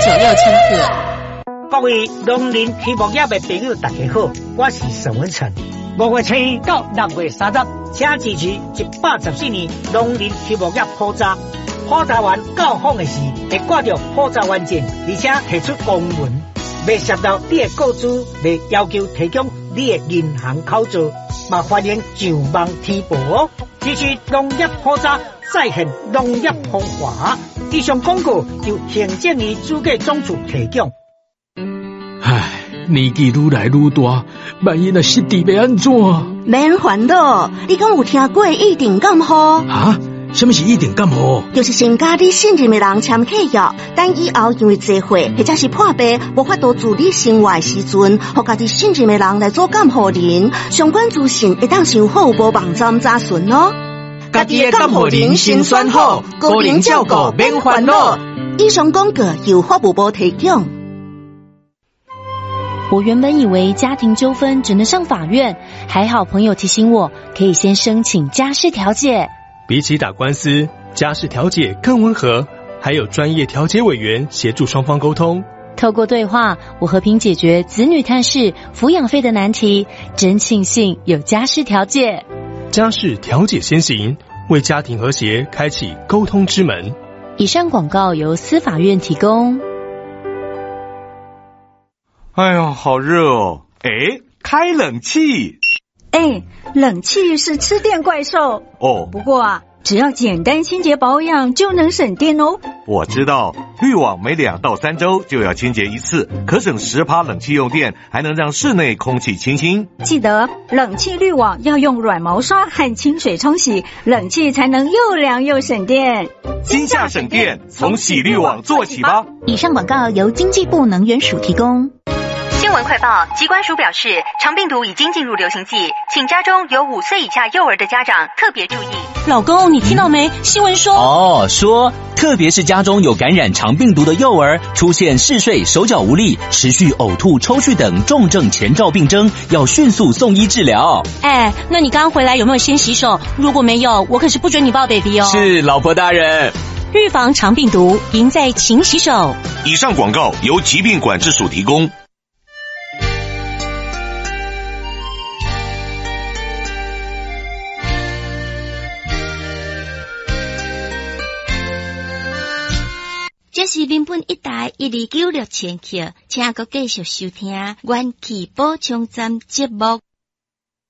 9674。 各位农林畜牧业的朋友，大家好，我是沈文成。5月7日到6月30日，请支持114年农林畜牧业普查。普查完到访的时，会挂着普查完证，而且提出公文，未涉到你的个资，未要求提供你的银行口座，嘛欢迎上网提报哦。支持农业普查，再现农业方法。以上广告由行政院主计总处提供。 唉，年纪愈来愈大，万一若失智要安怎？ 免烦恼，你敢有听过一定感冒？ 啊？什么是一定感冒？ 就是先甲你信任的人签契约，等以后因为聚会或者是破病，无法度自理生活的时阵，互家己信任的人来做感冒人。相关资讯会当上服务网站查询哦。 家己的感冒人先选好，个人照顾免烦恼。 以上广告由法务部提供。 我原本以为家庭纠纷只能上法院，还好朋友提醒我，可以先申请家事调解。 比起打官司，家事调解更温和，还有专业调解委员协助双方沟通。 透过对话，我和平解决子女探视、抚养费的难题，真庆幸有家事调解。 家事调解先行，为家庭和谐开启沟通之门。 以上广告由司法院提供。 哎呦，好热哦！开冷气。 冷气是吃电怪兽哦。 不过啊，只要简单清洁保养就能省电哦。 我知道，滤网每2到3周就要清洁一次，可省10%冷气用电，还能让室内空气清新。 记得冷气滤网要用软毛刷和清水冲洗，冷气才能又凉又省电。 今夏省电，从洗滤网做起吧。 以上广告由经济部能源署提供。 新闻快报，疾管署表示，肠病毒已经进入流行季，请家中有5岁以下幼儿的家长特别注意。 老公，你听到没？新闻说说特别是家中有感染肠病毒的幼儿，出现嗜睡、手脚无力、持续呕吐、抽搐等重症前兆病征，要迅速送医治疗。 那你刚回来有没有先洗手？如果没有，我可是不准你抱 baby 哦。 是，老婆大人。 预防肠病毒，赢在勤洗手。 以上广告由疾病管制署提供。 这是民本一台1296000克，请各继续收听元气补充站节目。